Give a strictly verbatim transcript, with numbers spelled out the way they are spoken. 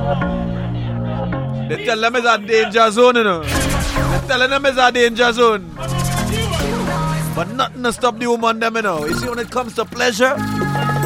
They tell them it's a danger zone, you know. They telling them it's a danger zone. But nothing to stop the woman them, you know. You see, when it comes to pleasure,